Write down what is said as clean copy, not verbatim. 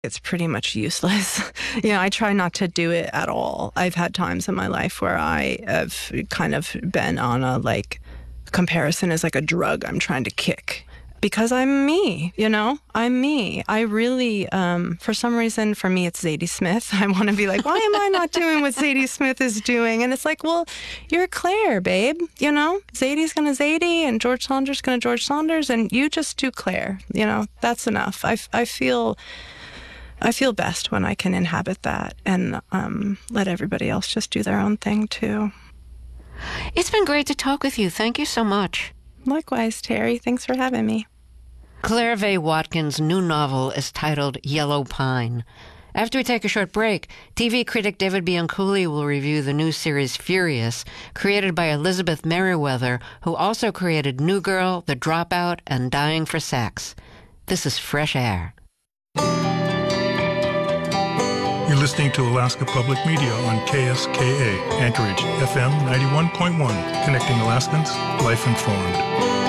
It's pretty much useless. I try not to do it at all. I've had times in my life where I have kind of been on a comparison is like a drug I'm trying to kick. Because I'm me, I'm me. I really, for some reason, for me, it's Zadie Smith. I want to be like, why am I not doing what Zadie Smith is doing? And it's like, well, you're Claire, babe. Zadie's going to Zadie and George Saunders going to George Saunders, and you just do Claire. That's enough. I feel best when I can inhabit that and let everybody else just do their own thing, too. It's been great to talk with you. Thank you so much. Likewise, Terry. Thanks for having me. Claire Vaye Watkins' new novel is titled Yellow Pine. After we take a short break, TV critic David Bianculli will review the new series Furious, created by Elizabeth Merriweather, who also created New Girl, The Dropout, and Dying for Sex. This is Fresh Air. You're listening to Alaska Public Media on KSKA, Anchorage, FM 91.1, connecting Alaskans, life informed.